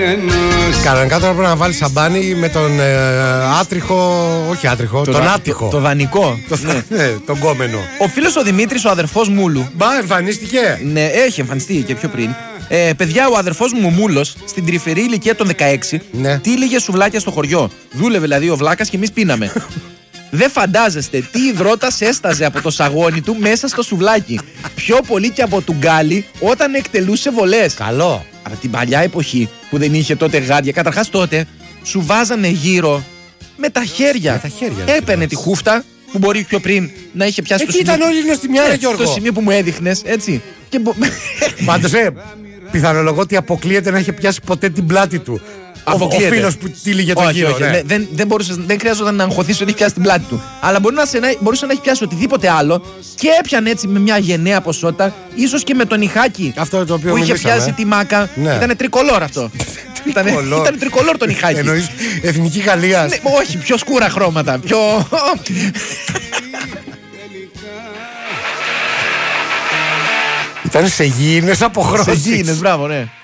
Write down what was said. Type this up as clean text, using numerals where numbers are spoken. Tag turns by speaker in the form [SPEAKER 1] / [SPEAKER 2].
[SPEAKER 1] Κανονικά τώρα πρέπει να βάλει σαμπάνι με τον άτριχο. Όχι άτριχο, τον άτυχο.
[SPEAKER 2] Το δανεικό.
[SPEAKER 1] Ναι, τον κόμενο.
[SPEAKER 2] Ο φίλος ο Δημήτρης, ο αδερφός Μούλου.
[SPEAKER 1] Μπα, εμφανίστηκε.
[SPEAKER 2] Ναι, έχει εμφανιστεί και πιο πριν. Παιδιά, ο αδερφός μου ο Μούλος, στην τρυφερή ηλικία των 16,
[SPEAKER 1] Ναι.
[SPEAKER 2] τύλιγε σουβλάκια στο χωριό. Δούλευε δηλαδή ο βλάκας και εμείς πίναμε. Δεν φαντάζεστε τι υδρότας έσταζε από το σαγόνι του μέσα στο σουβλάκι. Πιο πολύ και από του γκάλι όταν εκτελούσε βολές.
[SPEAKER 1] Καλό.
[SPEAKER 2] Από την παλιά εποχή που δεν είχε τότε γάντια, καταρχάς τότε σου βάζανε γύρω με τα χέρια.
[SPEAKER 1] Με τα χέρια,
[SPEAKER 2] Έπαιρνε τη χούφτα που μπορεί πιο πριν να είχε πιάσει το
[SPEAKER 1] Εκεί
[SPEAKER 2] σημείο.
[SPEAKER 1] ήταν όλοι γνωστοί μια, ρε Γιώργο.
[SPEAKER 2] Το σημείο που μου έδειχνες, έτσι. Και
[SPEAKER 1] Πάντως, πιθανολογώ ότι αποκλείεται να είχε πιάσει ποτέ την πλάτη του. Ο φίλος που τύλιγε το γύρο.
[SPEAKER 2] Όχι,
[SPEAKER 1] Ναι.
[SPEAKER 2] δεν χρειάζονταν να αγχωθείς ότι έχει πιάσει την πλάτη του. Αλλά μπορούσε να έχει πιάσει οτιδήποτε άλλο και έπιανε έτσι με μια γενναία ποσότητα, ίσως και με τον Ιχάκη
[SPEAKER 1] Αυτό το οποίο
[SPEAKER 2] που είχε
[SPEAKER 1] μιλήσαμε.
[SPEAKER 2] πιάσει τη μάκα.
[SPEAKER 1] Ναι.
[SPEAKER 2] Ήταν τρικολόρ αυτό. Ήταν τρικολόρ τον Ιχάκη.
[SPEAKER 1] Εννοείς εθνική Γαλλίας.
[SPEAKER 2] Ναι, όχι, πιο σκούρα χρώματα. Πιο.
[SPEAKER 1] Ήταν σε γήινες από
[SPEAKER 2] Σε
[SPEAKER 1] χρόνια.
[SPEAKER 2] γήινες, μπράβο, ναι.